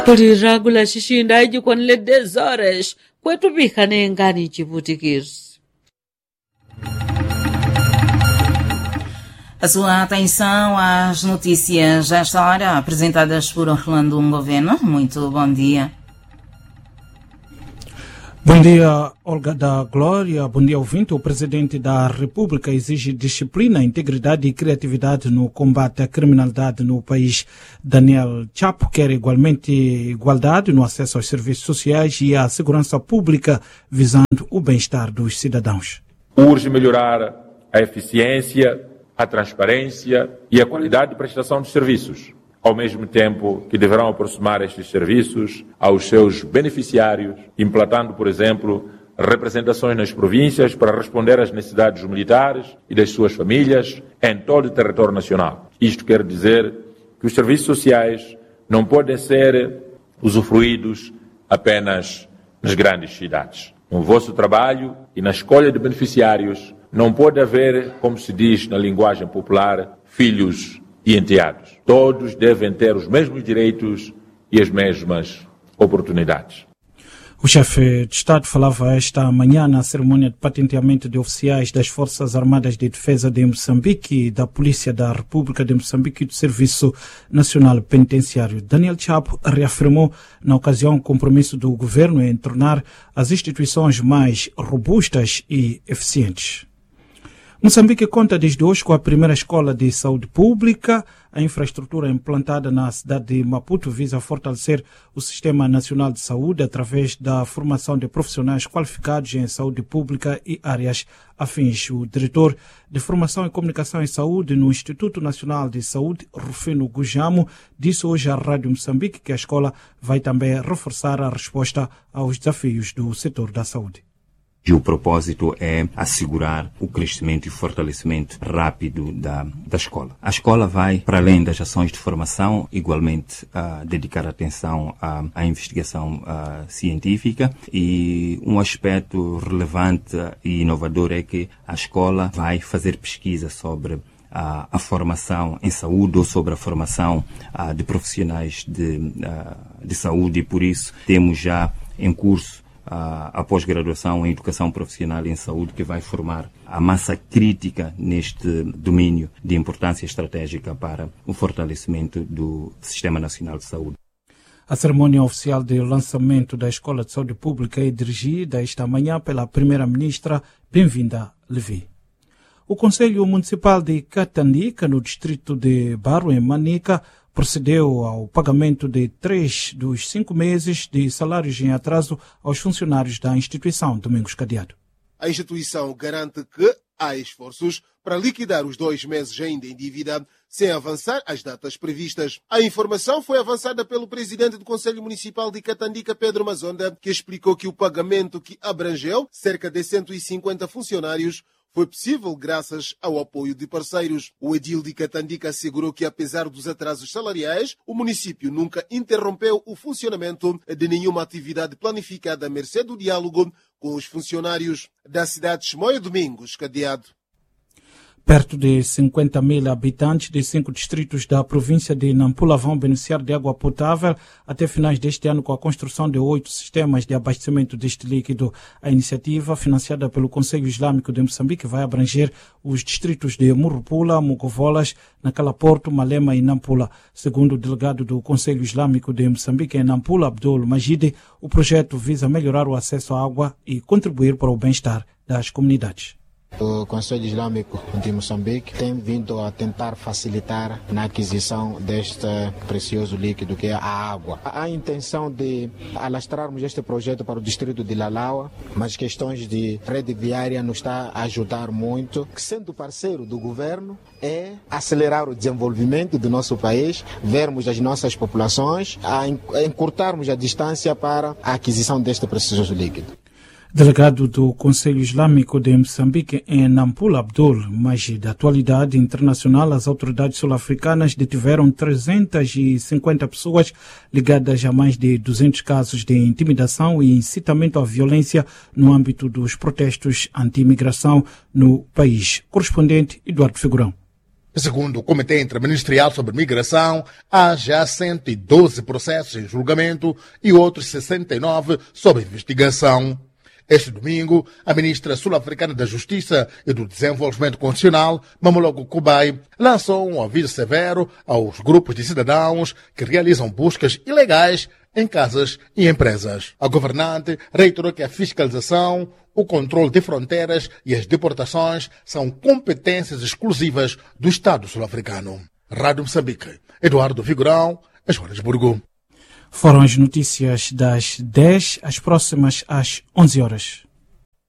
kuliragula xixinda idikonile 10 horas kwetupika nengani chiputikisi. A sua atenção às notícias desta hora, apresentadas por Orlando Ngoveno. Muito bom dia. Bom dia, Olga da Glória. Bom dia, ouvinte. O Presidente da República exige disciplina, integridade e criatividade no combate à criminalidade no país. Daniel Chapo quer igualmente igualdade no acesso aos serviços sociais e à segurança pública, visando o bem-estar dos cidadãos. Urge melhorar a eficiência, a transparência e a qualidade de prestação de serviços, ao mesmo tempo que deverão aproximar estes serviços aos seus beneficiários, implantando, por exemplo, representações nas províncias para responder às necessidades dos militares e das suas famílias em todo o território nacional. Isto quer dizer que os serviços sociais não podem ser usufruídos apenas nas grandes cidades. No vosso trabalho e na escolha de beneficiários, não pode haver, como se diz na linguagem popular, filhos e enteados. Todos devem ter os mesmos direitos e as mesmas oportunidades. O chefe de Estado falava esta manhã na cerimônia de patenteamento de oficiais das Forças Armadas de Defesa de Moçambique, da Polícia da República de Moçambique e do Serviço Nacional Penitenciário. Daniel Chapo reafirmou na ocasião o compromisso do governo em tornar as instituições mais robustas e eficientes. Moçambique conta desde hoje com a primeira escola de saúde pública. A infraestrutura implantada na cidade de Maputo visa fortalecer o Sistema Nacional de Saúde através da formação de profissionais qualificados em saúde pública e áreas afins. O diretor de Formação e Comunicação em Saúde no Instituto Nacional de Saúde, Rufino Gujamo, disse hoje à Rádio Moçambique que a escola vai também reforçar a resposta aos desafios do setor da saúde. E o propósito é assegurar o crescimento e fortalecimento rápido da escola. A escola vai, para além das ações de formação, igualmente dedicar atenção à investigação científica, e um aspecto relevante e inovador é que a escola vai fazer pesquisa sobre a formação em saúde ou sobre a formação de profissionais de saúde, e por isso temos já em curso a pós-graduação em Educação Profissional em Saúde, que vai formar a massa crítica neste domínio de importância estratégica para o fortalecimento do Sistema Nacional de Saúde. A cerimônia oficial de lançamento da Escola de Saúde Pública é dirigida esta manhã pela Primeira-Ministra Bem-vinda Levi. O Conselho Municipal de Catandica, no distrito de Baro, em Manica, procedeu ao pagamento de 3 dos 5 meses de salários em atraso aos funcionários da instituição. Domingos Cadeado. A instituição garante que há esforços para liquidar os 2 meses ainda em dívida, sem avançar as datas previstas. A informação foi avançada pelo presidente do Conselho Municipal de Catandica, Pedro Mazonda, que explicou que o pagamento, que abrangeu cerca de 150 funcionários, foi possível graças ao apoio de parceiros. O edil de Catandica assegurou que, apesar dos atrasos salariais, o município nunca interrompeu o funcionamento de nenhuma atividade planificada à mercê do diálogo com os funcionários. Da cidade de Chimoio, Domingos Cadeado. Perto de 50 mil habitantes de 5 distritos da província de Nampula vão beneficiar de água potável até finais deste ano com a construção de 8 sistemas de abastecimento deste líquido. A iniciativa, financiada pelo Conselho Islâmico de Moçambique, vai abranger os distritos de Murupula, Mugovolas, Nacalaporto, Malema e Nampula. Segundo o delegado do Conselho Islâmico de Moçambique em Nampula, Abdul Majid, o projeto visa melhorar o acesso à água e contribuir para o bem-estar das comunidades. O Conselho Islâmico de Moçambique tem vindo a tentar facilitar na aquisição deste precioso líquido que é a água. Há a intenção de alastrarmos este projeto para o distrito de Lalaua, mas questões de rede viária nos está a ajudar muito. Sendo parceiro do governo, é acelerar o desenvolvimento do nosso país, vermos as nossas populações, a encurtarmos a distância para a aquisição deste precioso líquido. Delegado do Conselho Islâmico de Moçambique em Nampula, Abdul Majid. Da atualidade internacional, as autoridades sul-africanas detiveram 350 pessoas ligadas a mais de 200 casos de intimidação e incitamento à violência no âmbito dos protestos anti-imigração no país. Correspondente Eduardo Figurão. Segundo o Comitê Interministerial sobre Migração, há já 112 processos em julgamento e outros 69 sob investigação. Este domingo, a ministra sul-africana da Justiça e do Desenvolvimento Constitucional, Mamologo Kubai, lançou um aviso severo aos grupos de cidadãos que realizam buscas ilegais em casas e empresas. A governante reiterou que a fiscalização, o controle de fronteiras e as deportações são competências exclusivas do Estado sul-africano. Rádio Moçambique, Eduardo Figurão, Joanesburgo. Foram as notícias das 10, as próximas às 11 horas.